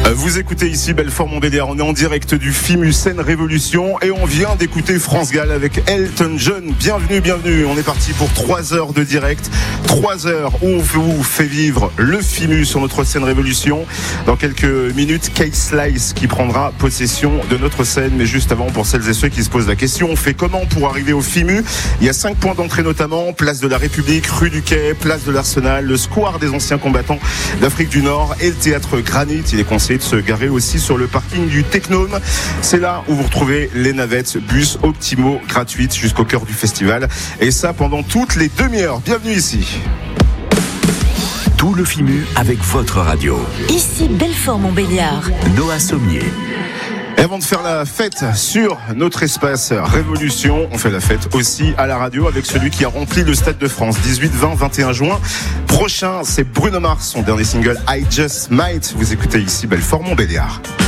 Vous écoutez ici Belfort-Montbéliard, on est en direct du FIMU Scène Révolution et on vient d'écouter France Gall avec Elton John. Bienvenue, on est parti pour 3 heures de direct, 3 heures où on vous fait vivre le FIMU sur notre Scène Révolution. Dans quelques minutes, K-Slice qui prendra possession de notre scène, mais juste avant, pour celles et ceux qui se posent la question, on fait comment pour arriver au FIMU? Il y a 5 points d'entrée notamment, place de la République, rue du Quai, place de l'Arsenal, le square des anciens combattants d'Afrique du Nord et le théâtre Granit. Il est conseillé de se garer aussi sur le parking du Technome. C'est là où vous retrouvez les navettes bus optimaux gratuites jusqu'au cœur du festival. Et ça pendant toutes les demi-heures. Bienvenue ici. Tout le FIMU avec votre radio. Ici Belfort-Montbéliard. Noah Sommier. Et avant de faire la fête sur notre espace Révolution, on fait la fête aussi à la radio avec celui qui a rempli le Stade de France 18, 20, 21 juin. Prochain, c'est Bruno Mars, son dernier single I Just Might. Vous écoutez ici Belfort-Montbéliard.